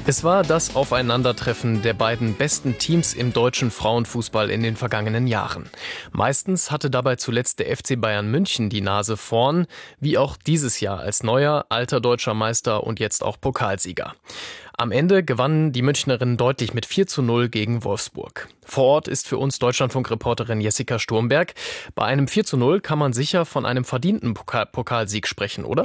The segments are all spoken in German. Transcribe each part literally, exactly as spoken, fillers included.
Es war das Aufeinandertreffen der beiden besten Teams im deutschen Frauenfußball in den vergangenen Jahren. Meistens hatte dabei zuletzt der F C Bayern München die Nase vorn, wie auch dieses Jahr als neuer, alter deutscher Meister und jetzt auch Pokalsieger. Am Ende gewannen die Münchnerinnen deutlich mit vier zu null gegen Wolfsburg. Vor Ort ist für uns Deutschlandfunk-Reporterin Jessica Sturmberg. Bei einem vier zu null kann man sicher von einem verdienten Pokal- Pokalsieg sprechen, oder?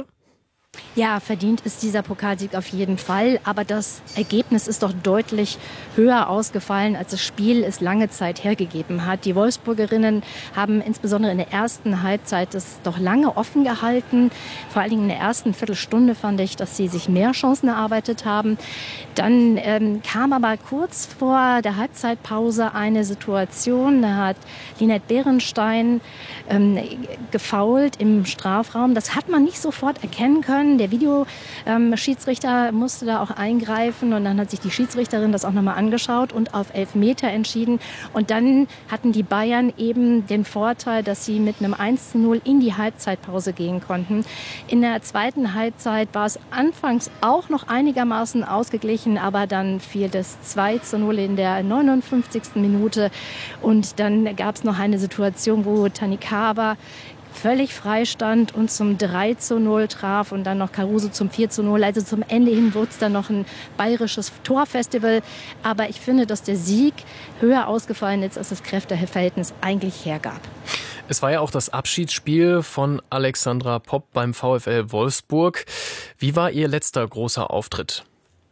Ja, verdient ist dieser Pokalsieg auf jeden Fall. Aber das Ergebnis ist doch deutlich höher ausgefallen, als das Spiel es lange Zeit hergegeben hat. Die Wolfsburgerinnen haben insbesondere in der ersten Halbzeit es doch lange offen gehalten. Vor allen Dingen in der ersten Viertelstunde fand ich, dass sie sich mehr Chancen erarbeitet haben. Dann ähm, kam aber kurz vor der Halbzeitpause eine Situation. Da hat Linette Beerenstein ähm, gefoult im Strafraum. Das hat man nicht sofort erkennen können. Der Videoschiedsrichter ähm, musste da auch eingreifen und dann hat sich die Schiedsrichterin das auch nochmal angeschaut und auf Elfmeter entschieden. Und dann hatten die Bayern eben den Vorteil, dass sie mit einem eins zu null in die Halbzeitpause gehen konnten. In der zweiten Halbzeit war es anfangs auch noch einigermaßen ausgeglichen, aber dann fiel das zwei zu null in der neunundfünfzigsten Minute und dann gab es noch eine Situation, wo Tanikawa völlig frei stand und zum drei zu null traf und dann noch Caruso zum vier zu null. Also zum Ende hin wurde es dann noch ein bayerisches Torfestival. Aber ich finde, dass der Sieg höher ausgefallen ist, als das Kräfteverhältnis eigentlich hergab. Es war ja auch das Abschiedsspiel von Alexandra Popp beim VfL Wolfsburg. Wie war ihr letzter großer Auftritt?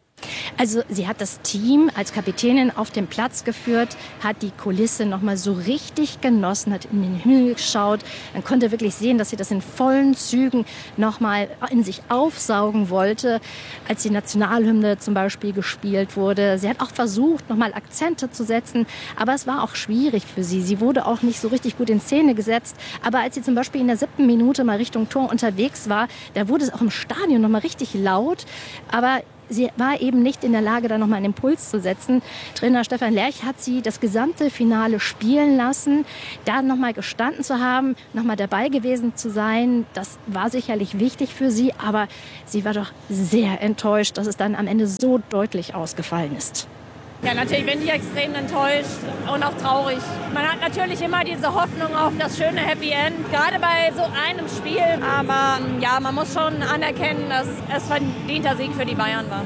Also sie hat das Team als Kapitänin auf den Platz geführt, hat die Kulisse noch mal so richtig genossen, hat in den Himmel geschaut. Man konnte wirklich sehen, dass sie das in vollen Zügen noch mal in sich aufsaugen wollte, als die Nationalhymne zum Beispiel gespielt wurde. Sie hat auch versucht, noch mal Akzente zu setzen, aber es war auch schwierig für sie. Sie wurde auch nicht so richtig gut in Szene gesetzt. Aber als sie zum Beispiel in der siebten Minute mal Richtung Tor unterwegs war, da wurde es auch im Stadion noch mal richtig laut. Aber sie war eben nicht in der Lage, da nochmal einen Impuls zu setzen. Trainer Stefan Lerch hat sie das gesamte Finale spielen lassen. Da nochmal gestanden zu haben, nochmal dabei gewesen zu sein, das war sicherlich wichtig für sie. Aber sie war doch sehr enttäuscht, dass es dann am Ende so deutlich ausgefallen ist. Ja, natürlich bin ich extrem enttäuscht und auch traurig. Man hat natürlich immer diese Hoffnung auf das schöne Happy End, gerade bei so einem Spiel. Aber ja, man muss schon anerkennen, dass es verdienter Sieg für die Bayern war.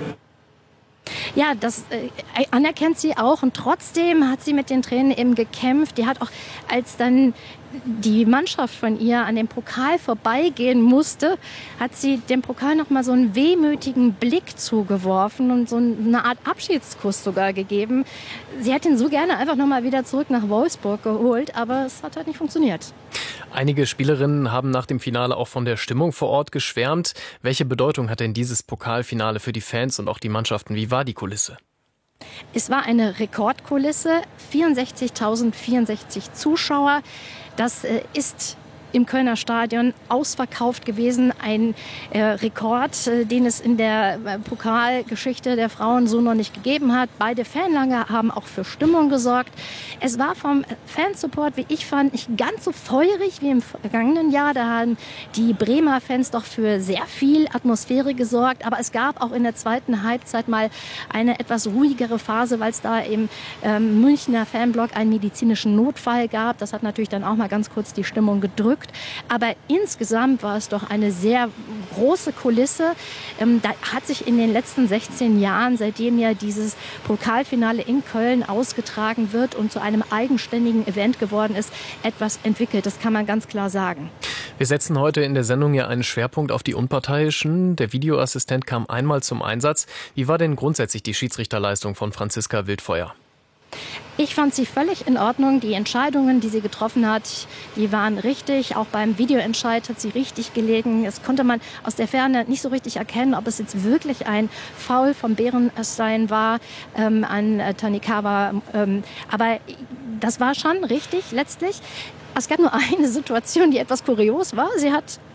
Ja, das äh, anerkennt sie auch und trotzdem hat sie mit den Tränen eben gekämpft. Die hat auch, als dann die Mannschaft von ihr an dem Pokal vorbeigehen musste, hat sie dem Pokal noch mal so einen wehmütigen Blick zugeworfen und so eine Art Abschiedskuss sogar gegeben. Sie hätte ihn so gerne einfach noch mal wieder zurück nach Wolfsburg geholt, aber es hat halt nicht funktioniert. Einige Spielerinnen haben nach dem Finale auch von der Stimmung vor Ort geschwärmt. Welche Bedeutung hat denn dieses Pokalfinale für die Fans und auch die Mannschaften? Wie war die Kulisse? Es war eine Rekordkulisse, vierundsechzigtausendvierundsechzig Zuschauer. Das äh, ist im Kölner Stadion ausverkauft gewesen. Ein äh, Rekord, äh, den es in der äh, Pokalgeschichte der Frauen so noch nicht gegeben hat. Beide Fanlager haben auch für Stimmung gesorgt. Es war vom Fansupport, wie ich fand, nicht ganz so feurig wie im vergangenen Jahr. Da haben die Bremer Fans doch für sehr viel Atmosphäre gesorgt. Aber es gab auch in der zweiten Halbzeit mal eine etwas ruhigere Phase, weil es da im ähm, Münchner Fanblock einen medizinischen Notfall gab. Das hat natürlich dann auch mal ganz kurz die Stimmung gedrückt. Aber insgesamt war es doch eine sehr große Kulisse. Ähm, da hat sich in den letzten sechzehn Jahren, seitdem ja dieses Pokalfinale in Köln ausgetragen wird und zu einem eigenständigen Event geworden ist, etwas entwickelt. Das kann man ganz klar sagen. Wir setzen heute in der Sendung ja einen Schwerpunkt auf die Unparteiischen. Der Videoassistent kam einmal zum Einsatz. Wie war denn grundsätzlich die Schiedsrichterleistung von Franziska Wildfeuer? Ich fand sie völlig in Ordnung. Die Entscheidungen, die sie getroffen hat, die waren richtig. Auch beim Videoentscheid hat sie richtig gelegen. Es konnte man aus der Ferne nicht so richtig erkennen, ob es jetzt wirklich ein Foul von Beerenstein war ähm, an äh, Tanikawa. Ähm, aber das war schon richtig letztlich. Es gab nur eine Situation, die etwas kurios war. Sie hat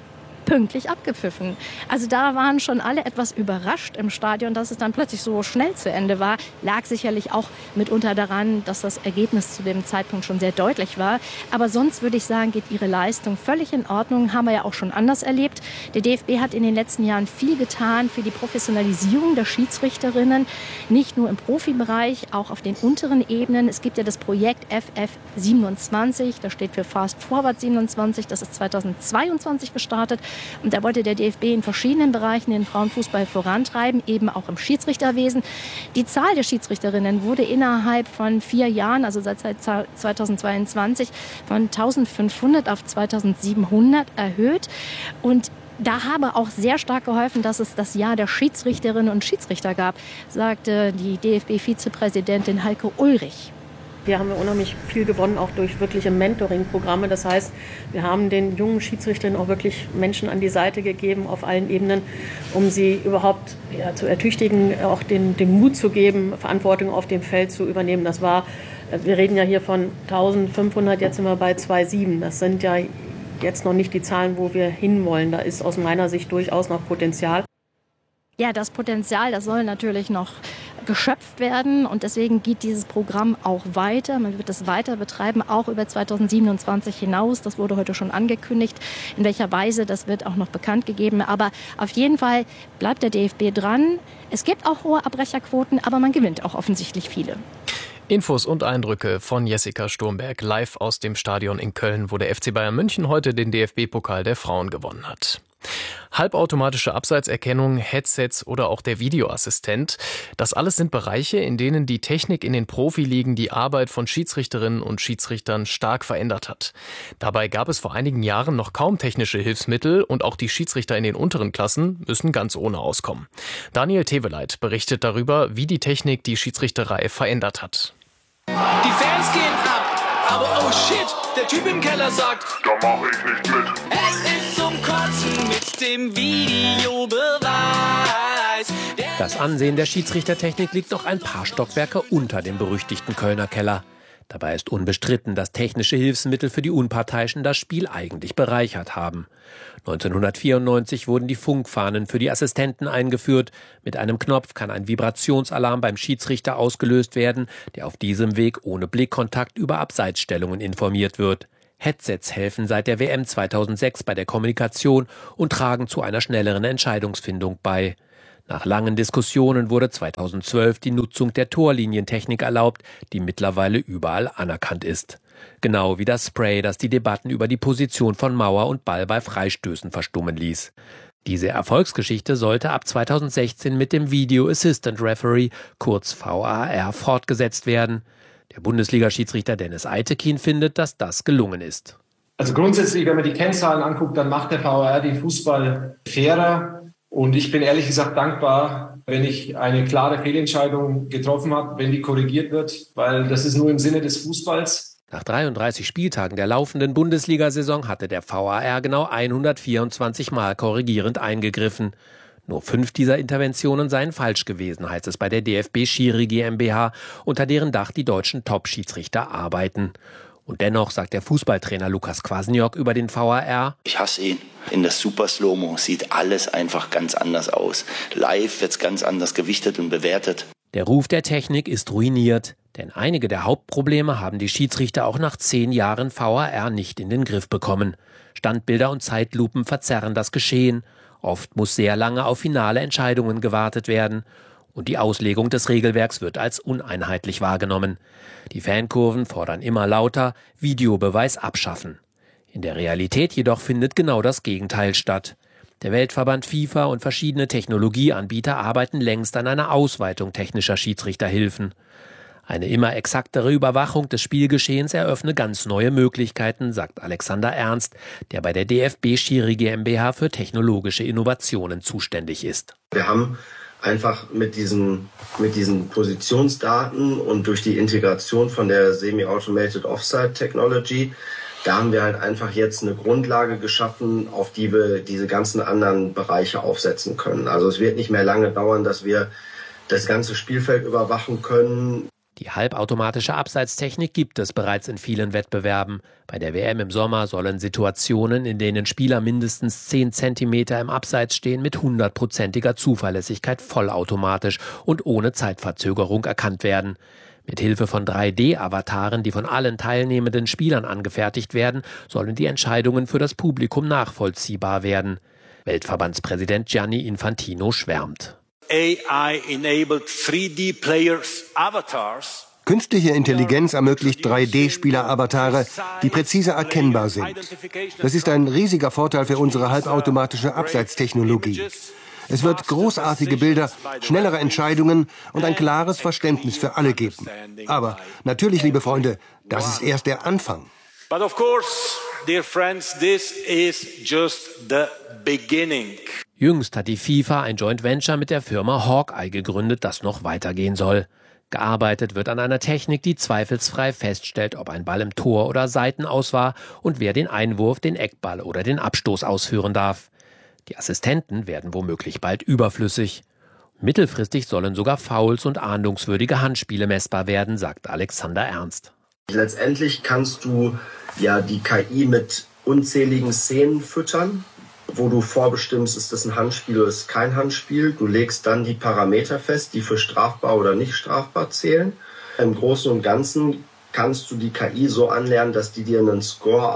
pünktlich abgepfiffen. Also da waren schon alle etwas überrascht im Stadion, dass es dann plötzlich so schnell zu Ende war. Lag sicherlich auch mitunter daran, dass das Ergebnis zu dem Zeitpunkt schon sehr deutlich war. Aber sonst würde ich sagen, geht ihre Leistung völlig in Ordnung. Haben wir ja auch schon anders erlebt. Der D F B hat in den letzten Jahren viel getan für die Professionalisierung der Schiedsrichterinnen. Nicht nur im Profibereich, auch auf den unteren Ebenen. Es gibt ja das Projekt F F siebenundzwanzig. Das steht für Fast Forward siebenundzwanzig. Das ist zweitausendzweiundzwanzig gestartet. Und da wollte der D F B in verschiedenen Bereichen den Frauenfußball vorantreiben, eben auch im Schiedsrichterwesen. Die Zahl der Schiedsrichterinnen wurde innerhalb von vier Jahren, also seit zweitausendzweiundzwanzig, von eintausendfünfhundert auf zweitausendsiebenhundert erhöht. Und da habe auch sehr stark geholfen, dass es das Jahr der Schiedsrichterinnen und Schiedsrichter gab, sagte die D F B-Vizepräsidentin Heike Ulrich. Hier haben wir unheimlich viel gewonnen, auch durch wirkliche Mentoring-Programme. Das heißt, wir haben den jungen Schiedsrichterinnen auch wirklich Menschen an die Seite gegeben auf allen Ebenen, um sie überhaupt ja, zu ertüchtigen, auch den, den Mut zu geben, Verantwortung auf dem Feld zu übernehmen. Das war, wir reden ja hier von eintausendfünfhundert, jetzt sind wir bei zweitausendsieben. Das sind ja jetzt noch nicht die Zahlen, wo wir hinwollen. Da ist aus meiner Sicht durchaus noch Potenzial. Ja, das Potenzial, das soll natürlich noch geschöpft werden und deswegen geht dieses Programm auch weiter. Man wird es weiter betreiben, auch über zweitausendsiebenundzwanzig hinaus. Das wurde heute schon angekündigt. In welcher Weise, das wird auch noch bekannt gegeben. Aber auf jeden Fall bleibt der D F B dran. Es gibt auch hohe Abbrecherquoten, aber man gewinnt auch offensichtlich viele. Infos und Eindrücke von Jessica Sturmberg live aus dem Stadion in Köln, wo der F C Bayern München heute den D F B-Pokal der Frauen gewonnen hat. Halbautomatische Abseitserkennung, Headsets oder auch der Videoassistent. Das alles sind Bereiche, in denen die Technik in den Profiligen die Arbeit von Schiedsrichterinnen und Schiedsrichtern stark verändert hat. Dabei gab es vor einigen Jahren noch kaum technische Hilfsmittel und auch die Schiedsrichter in den unteren Klassen müssen ganz ohne auskommen. Daniel Teveleit berichtet darüber, wie die Technik die Schiedsrichterei verändert hat. Die Fans gehen ab, aber oh shit, der Typ im Keller sagt, da mach ich nicht mit. Es ist zum Kotzen mit dem Videobeweis. Das Ansehen der Schiedsrichtertechnik liegt noch ein paar Stockwerke unter dem berüchtigten Kölner Keller. Dabei ist unbestritten, dass technische Hilfsmittel für die Unparteiischen das Spiel eigentlich bereichert haben. neunzehnhundertvierundneunzig wurden die Funkfahnen für die Assistenten eingeführt. Mit einem Knopf kann ein Vibrationsalarm beim Schiedsrichter ausgelöst werden, der auf diesem Weg ohne Blickkontakt über Abseitsstellungen informiert wird. Headsets helfen seit der W M zweitausendsechs bei der Kommunikation und tragen zu einer schnelleren Entscheidungsfindung bei. Nach langen Diskussionen wurde zweitausendzwölf die Nutzung der Torlinientechnik erlaubt, die mittlerweile überall anerkannt ist. Genau wie das Spray, das die Debatten über die Position von Mauer und Ball bei Freistößen verstummen ließ. Diese Erfolgsgeschichte sollte ab zweitausendsechzehn mit dem Video Assistant Referee, kurz V A R, fortgesetzt werden. Der Bundesliga-Schiedsrichter Dennis Eitekin findet, dass das gelungen ist. Also grundsätzlich, wenn man die Kennzahlen anguckt, dann macht der V A R den Fußball fairer. Und ich bin ehrlich gesagt dankbar, wenn ich eine klare Fehlentscheidung getroffen habe, wenn die korrigiert wird, weil das ist nur im Sinne des Fußballs. Nach dreiunddreißig Spieltagen der laufenden Bundesliga-Saison hatte der V A R genau hundertvierundzwanzig Mal korrigierend eingegriffen. Nur fünf dieser Interventionen seien falsch gewesen, heißt es bei der D F B Schiri GmbH, unter deren Dach die deutschen Top-Schiedsrichter arbeiten. Und dennoch sagt der Fußballtrainer Lukas Kwasniok über den V A R: Ich hasse ihn. In der Super Slow-Mo sieht alles einfach ganz anders aus. Live wird's ganz anders gewichtet und bewertet. Der Ruf der Technik ist ruiniert, denn einige der Hauptprobleme haben die Schiedsrichter auch nach zehn Jahren V A R nicht in den Griff bekommen. Standbilder und Zeitlupen verzerren das Geschehen. Oft muss sehr lange auf finale Entscheidungen gewartet werden. Und die Auslegung des Regelwerks wird als uneinheitlich wahrgenommen. Die Fankurven fordern immer lauter: Videobeweis abschaffen. In der Realität jedoch findet genau das Gegenteil statt. Der Weltverband FIFA und verschiedene Technologieanbieter arbeiten längst an einer Ausweitung technischer Schiedsrichterhilfen. Eine immer exaktere Überwachung des Spielgeschehens eröffne ganz neue Möglichkeiten, sagt Alexander Ernst, der bei der D F B Schiri GmbH für technologische Innovationen zuständig ist. Wir haben einfach mit diesen, mit diesen Positionsdaten und durch die Integration von der Semi-Automated Offside Technology, da haben wir halt einfach jetzt eine Grundlage geschaffen, auf die wir diese ganzen anderen Bereiche aufsetzen können. Also es wird nicht mehr lange dauern, dass wir das ganze Spielfeld überwachen können. Die halbautomatische Abseitstechnik gibt es bereits in vielen Wettbewerben. Bei der W M im Sommer sollen Situationen, in denen Spieler mindestens zehn Zentimeter im Abseits stehen, mit hundertprozentiger Zuverlässigkeit vollautomatisch und ohne Zeitverzögerung erkannt werden. Mit Hilfe von drei D-Avataren, die von allen teilnehmenden Spielern angefertigt werden, sollen die Entscheidungen für das Publikum nachvollziehbar werden. Weltverbandspräsident Gianni Infantino schwärmt. A I-enabled three D players avatars. Künstliche Intelligenz ermöglicht drei D-Spieler-Avatare, die präzise erkennbar sind. Das ist ein riesiger Vorteil für unsere halbautomatische Abseitstechnologie. Es wird großartige Bilder, schnellere Entscheidungen und ein klares Verständnis für alle geben. Aber natürlich, liebe Freunde, das ist erst der Anfang. But of course, dear friends, this is just the beginning. Jüngst hat die FIFA ein Joint Venture mit der Firma Hawkeye gegründet, das noch weitergehen soll. Gearbeitet wird an einer Technik, die zweifelsfrei feststellt, ob ein Ball im Tor oder Seitenaus war und wer den Einwurf, den Eckball oder den Abstoß ausführen darf. Die Assistenten werden womöglich bald überflüssig. Mittelfristig sollen sogar Fouls und ahndungswürdige Handspiele messbar werden, sagt Alexander Ernst. Letztendlich kannst du ja die K I mit unzähligen Szenen füttern, wo du vorbestimmst, ist das ein Handspiel oder ist es kein Handspiel. Du legst dann die Parameter fest, die für strafbar oder nicht strafbar zählen. Im Großen und Ganzen kannst du die K I so anlernen, dass die dir einen Score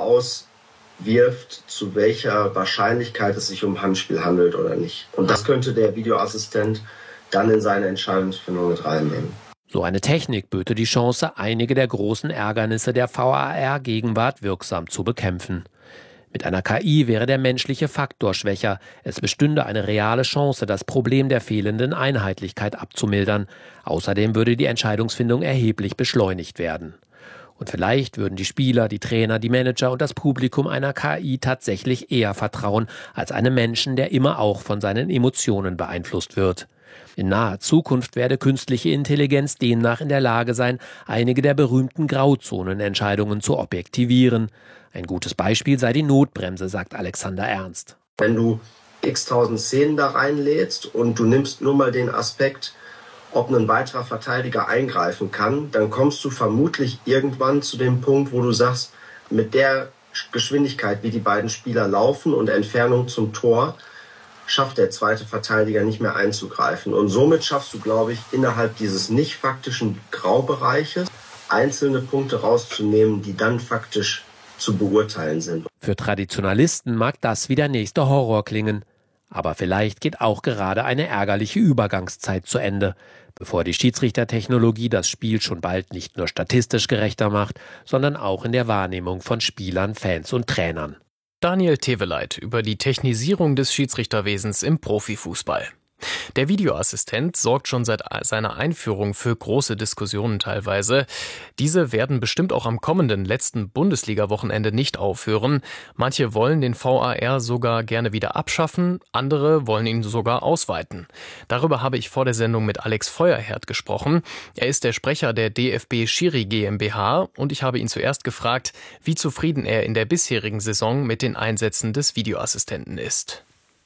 auswirft, zu welcher Wahrscheinlichkeit es sich um Handspiel handelt oder nicht. Und das könnte der Videoassistent dann in seine Entscheidungsfindung mit reinnehmen. So eine Technik böte die Chance, einige der großen Ärgernisse der V A R-Gegenwart wirksam zu bekämpfen. Mit einer K I wäre der menschliche Faktor schwächer. Es bestünde eine reale Chance, das Problem der fehlenden Einheitlichkeit abzumildern. Außerdem würde die Entscheidungsfindung erheblich beschleunigt werden. Und vielleicht würden die Spieler, die Trainer, die Manager und das Publikum einer K I tatsächlich eher vertrauen als einem Menschen, der immer auch von seinen Emotionen beeinflusst wird. In naher Zukunft werde künstliche Intelligenz demnach in der Lage sein, einige der berühmten Grauzonenentscheidungen zu objektivieren. Ein gutes Beispiel sei die Notbremse, sagt Alexander Ernst. Wenn du x-tausend Szenen da reinlädst und du nimmst nur mal den Aspekt, ob ein weiterer Verteidiger eingreifen kann, dann kommst du vermutlich irgendwann zu dem Punkt, wo du sagst, mit der Geschwindigkeit, wie die beiden Spieler laufen und Entfernung zum Tor, schafft der zweite Verteidiger nicht mehr einzugreifen. Und somit schaffst du, glaube ich, innerhalb dieses nicht faktischen Graubereiches einzelne Punkte rauszunehmen, die dann faktisch zu beurteilen sind. Für Traditionalisten mag das wie der nächste Horror klingen. Aber vielleicht geht auch gerade eine ärgerliche Übergangszeit zu Ende, bevor die Schiedsrichtertechnologie das Spiel schon bald nicht nur statistisch gerechter macht, sondern auch in der Wahrnehmung von Spielern, Fans und Trainern. Daniel Teveleit über die Technisierung des Schiedsrichterwesens im Profifußball. Der Videoassistent sorgt schon seit seiner Einführung für große Diskussionen teilweise. Diese werden bestimmt auch am kommenden letzten Bundesliga-Wochenende nicht aufhören. Manche wollen den V A R sogar gerne wieder abschaffen, andere wollen ihn sogar ausweiten. Darüber habe ich vor der Sendung mit Alex Feuerherd gesprochen. Er ist der Sprecher der D F B Schiri GmbH und ich habe ihn zuerst gefragt, wie zufrieden er in der bisherigen Saison mit den Einsätzen des Videoassistenten ist.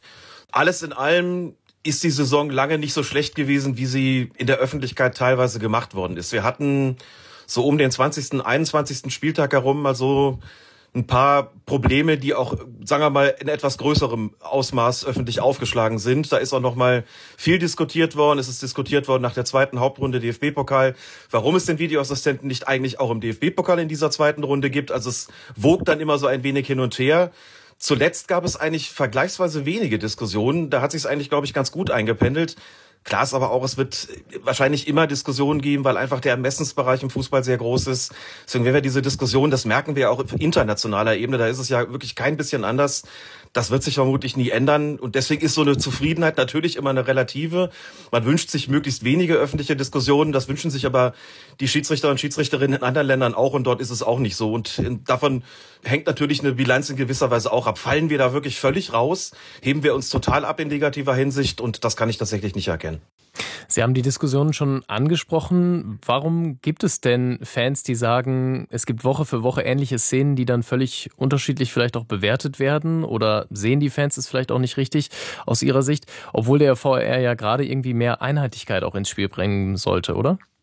Alles in allem ist die Saison lange nicht so schlecht gewesen, wie sie in der Öffentlichkeit teilweise gemacht worden ist. Wir hatten so um den zwanzigsten, einundzwanzigsten Spieltag herum mal so ein paar Probleme, die auch, sagen wir mal, in etwas größerem Ausmaß öffentlich aufgeschlagen sind. Da ist auch noch mal viel diskutiert worden. Es ist diskutiert worden nach der zweiten Hauptrunde D F B-Pokal, warum es den Videoassistenten nicht eigentlich auch im D F B-Pokal in dieser zweiten Runde gibt. Also es wog dann immer so ein wenig hin und her. Zuletzt gab es eigentlich vergleichsweise wenige Diskussionen. Da hat sich es eigentlich, glaube ich, ganz gut eingependelt. Klar ist aber auch, es wird wahrscheinlich immer Diskussionen geben, weil einfach der Ermessensbereich im Fußball sehr groß ist. Deswegen werden wir diese Diskussion, das merken wir auch auf internationaler Ebene, da ist es ja wirklich kein bisschen anders. Das wird sich vermutlich nie ändern. Und deswegen ist so eine Zufriedenheit natürlich immer eine relative. Man wünscht sich möglichst wenige öffentliche Diskussionen. Das wünschen sich aber die Schiedsrichter und Schiedsrichterinnen in anderen Ländern auch. Und dort ist es auch nicht so. Und davon hängt natürlich eine Bilanz in gewisser Weise auch ab. Fallen wir da wirklich völlig raus? Heben wir uns total ab in negativer Hinsicht? Und das kann ich tatsächlich nicht erkennen. Sie haben die Diskussion schon angesprochen. Warum gibt es denn Fans, die sagen, es gibt Woche für Woche ähnliche Szenen, die dann völlig unterschiedlich vielleicht auch bewertet werden? Oder sehen die Fans es vielleicht auch nicht richtig aus ihrer Sicht? Obwohl der V A R ja gerade irgendwie mehr Einheitlichkeit auch ins Spiel bringen sollte, oder?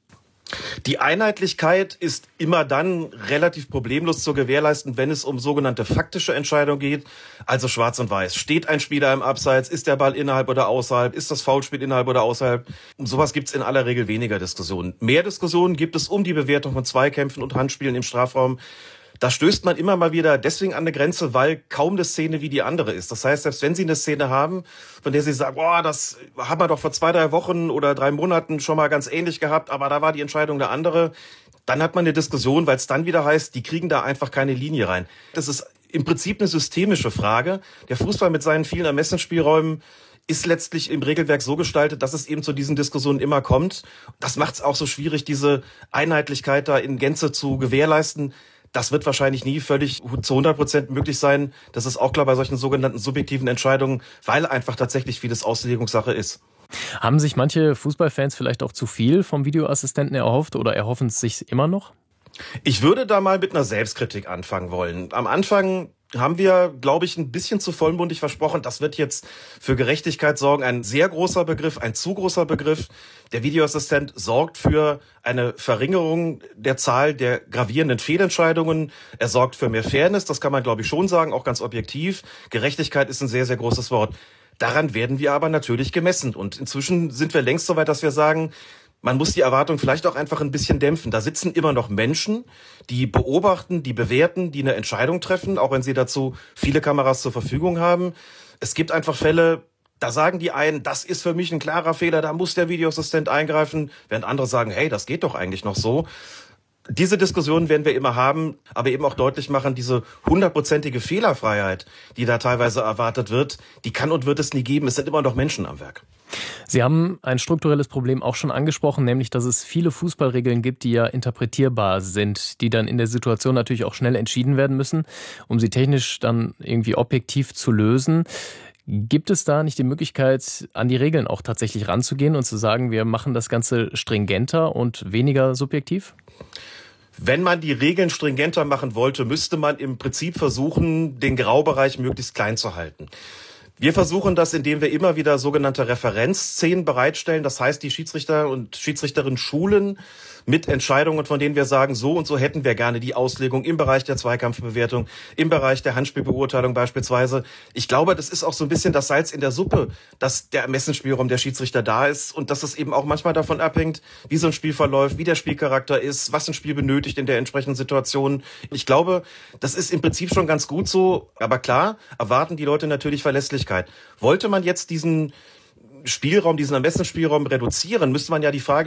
Die Einheitlichkeit ist immer dann relativ problemlos zu gewährleisten, wenn es um sogenannte faktische Entscheidungen geht, also schwarz und weiß. Steht ein Spieler im Abseits, ist der Ball innerhalb oder außerhalb, ist das Foulspiel innerhalb oder außerhalb? Um sowas gibt es in aller Regel weniger Diskussionen. Mehr Diskussionen gibt es um die Bewertung von Zweikämpfen und Handspielen im Strafraum. Da stößt man immer mal wieder deswegen an eine Grenze, weil kaum eine Szene wie die andere ist. Das heißt, selbst wenn Sie eine Szene haben, von der Sie sagen, boah, das haben wir doch vor zwei, drei Wochen oder drei Monaten schon mal ganz ähnlich gehabt, aber da war die Entscheidung eine andere, dann hat man eine Diskussion, weil es dann wieder heißt, die kriegen da einfach keine Linie rein. Das ist im Prinzip eine systemische Frage. Der Fußball mit seinen vielen Ermessensspielräumen ist letztlich im Regelwerk so gestaltet, dass es eben zu diesen Diskussionen immer kommt. Das macht es auch so schwierig, diese Einheitlichkeit da in Gänze zu gewährleisten. Das wird wahrscheinlich nie völlig zu hundert Prozent möglich sein. Das ist auch klar bei solchen sogenannten subjektiven Entscheidungen, weil einfach tatsächlich vieles Auslegungssache ist. Haben sich manche Fußballfans vielleicht auch zu viel vom Videoassistenten erhofft oder erhoffen es sich immer noch? Ich würde da mal mit einer Selbstkritik anfangen wollen. Am Anfang haben wir, glaube ich, ein bisschen zu vollmundig versprochen, das wird jetzt für Gerechtigkeit sorgen. Ein sehr großer Begriff, ein zu großer Begriff. Der Videoassistent sorgt für eine Verringerung der Zahl der gravierenden Fehlentscheidungen. Er sorgt für mehr Fairness, das kann man, glaube ich, schon sagen, auch ganz objektiv. Gerechtigkeit ist ein sehr, sehr großes Wort. Daran werden wir aber natürlich gemessen. Und inzwischen sind wir längst so weit, dass wir sagen, man muss die Erwartung vielleicht auch einfach ein bisschen dämpfen. Da sitzen immer noch Menschen, die beobachten, die bewerten, die eine Entscheidung treffen, auch wenn sie dazu viele Kameras zur Verfügung haben. Es gibt einfach Fälle, da sagen die einen, das ist für mich ein klarer Fehler, da muss der Videoassistent eingreifen, während andere sagen, hey, das geht doch eigentlich noch so. Diese Diskussionen werden wir immer haben, aber eben auch deutlich machen, diese hundertprozentige Fehlerfreiheit, die da teilweise erwartet wird, die kann und wird es nie geben. Es sind immer noch Menschen am Werk. Sie haben ein strukturelles Problem auch schon angesprochen, nämlich, dass es viele Fußballregeln gibt, die ja interpretierbar sind, die dann in der Situation natürlich auch schnell entschieden werden müssen, um sie technisch dann irgendwie objektiv zu lösen. Gibt es da nicht die Möglichkeit, an die Regeln auch tatsächlich ranzugehen und zu sagen, wir machen das Ganze stringenter und weniger subjektiv? Wenn man die Regeln stringenter machen wollte, müsste man im Prinzip versuchen, den Graubereich möglichst klein zu halten. Wir versuchen das, indem wir immer wieder sogenannte Referenzszenen bereitstellen. Das heißt, die Schiedsrichter und Schiedsrichterinnen schulen mit Entscheidungen, von denen wir sagen, so und so hätten wir gerne die Auslegung im Bereich der Zweikampfbewertung, im Bereich der Handspielbeurteilung beispielsweise. Ich glaube, das ist auch so ein bisschen das Salz in der Suppe, dass der Ermessensspielraum der Schiedsrichter da ist und dass es eben auch manchmal davon abhängt, wie so ein Spiel verläuft, wie der Spielcharakter ist, was ein Spiel benötigt in der entsprechenden Situation. Ich glaube, das ist im Prinzip schon ganz gut so, aber klar, erwarten die Leute natürlich Verlässlichkeit. Wollte man jetzt diesen Spielraum, diesen Ermessensspielraum reduzieren, müsste man ja die Frage